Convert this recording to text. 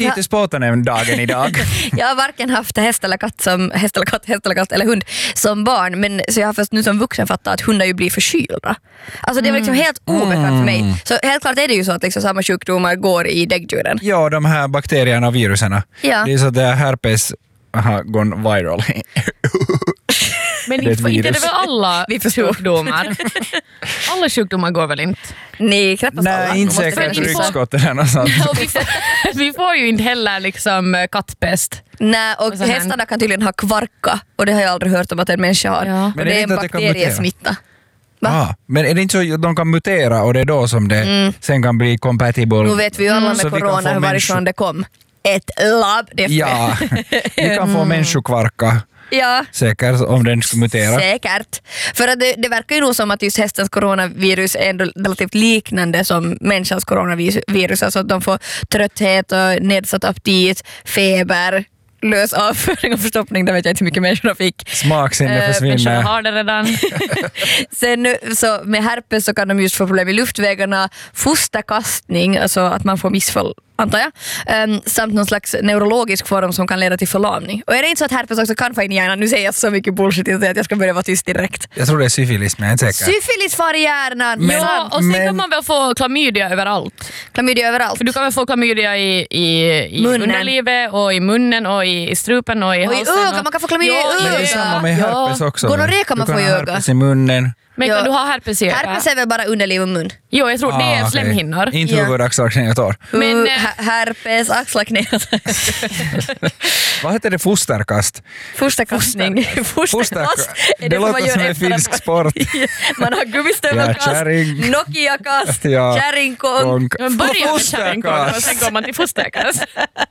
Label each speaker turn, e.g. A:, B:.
A: hit till Spåtanen-dagen idag.
B: Jag har varken haft häst eller katt eller hund som barn, men så jag har först nu som vuxen fattat att hundar ju blir förkylda. Alltså det är liksom helt obekant för mig. Så helt klart är det ju så att liksom samma sjukdomar går i däggdjuren.
A: Ja, de här bakterierna och viruserna.
B: Ja.
A: Det är så att det här herpes har gått viral.
C: Men
A: Det är ett
C: inte är det
A: virus.
C: väl alla
B: Vi förstår.
C: sjukdomar? Alla sjukdomar går väl inte?
B: Nej, knappast alla.
A: Nej, inte
B: Man måste
A: säkert
B: vara nyfiken.
A: ryggskott eller något sånt.
C: Och vi får ju inte heller liksom kattpest.
B: Nej, och
C: så här-
B: hästarna kan tydligen ha kvarka och det har jag aldrig hört om att en människa har.
C: Ja.
B: Och
A: Men
B: det
A: är det
B: är en
A: inte att det kan mutera?
B: bakteriesmitta. Va?
A: Ah, men är det inte så att de kan mutera och det är då som det sen kan bli compatible?
B: Nu vet vi ju alla
A: Så
B: med
A: vi kan
B: corona
A: få
B: hur varifrån det kom. Ett labb. Det är
A: Ja, vi kan få människokvarka
B: Ja.
A: säkert om den skulle mutera.
B: Säkert. För att det verkar ju nog som att just hästens coronavirus är ändå relativt liknande som människans coronavirus. Alltså att de får trötthet och nedsatt aptit, feber, lös avföring och förstoppning. Det vet jag inte hur mycket människorna fick.
A: Smaksinne
C: Människorna
A: försvinner.
C: har det redan.
B: Sen så med herpes så kan de just få problem i luftvägarna, fosterkastning, alltså att man får missfall antar jag, samt någon slags neurologisk form som kan leda till förlamning. Och är det inte så att herpes också kan få in i hjärnan? Nu säger jag så mycket bullshit att jag ska börja vara tyst direkt.
A: Jag tror det är syfilis, men jag är inte säker.
B: Syfilis far i hjärnan!
A: Men-
C: Ja, och sen
A: men-
C: kan man väl få klamydia överallt.
B: Klamydia överallt.
C: För du kan väl få klamydia i
B: Munnen.
C: underlivet och i munnen och i strupen och i
B: Och i
C: halsen.
B: ögat, man kan få klamydia i
A: Men det är
B: ögat.
A: samma med herpes också.
B: Gonorré kan man
A: Du
B: få i
A: ha
B: ögat.
A: herpes i munnen.
C: Men
B: Ja.
C: kan du ha herpes i ögat?
B: Herpes är väl bara underliv och mun?
C: Jo, jag tror det är
A: okej.
C: slemhinnor.
A: Inte
B: Ja.
A: huvud, axlar, knä och tår.
C: Men,
B: Herpes, axlar, knä.
A: Vad heter det? Fosterkast?
B: Fosterkastning. Fosterkast. Är
A: Det
B: som man
A: låter
B: gör
A: som en
B: efter att-
A: finsk sport.
B: Man har gummistövelkast,
A: Ja, kärring.
B: Nokia-kast,
A: Ja.
B: kärringkonk.
C: man börjar med
A: Fosterkast.
C: kärringkort och sen går man till fosterkast.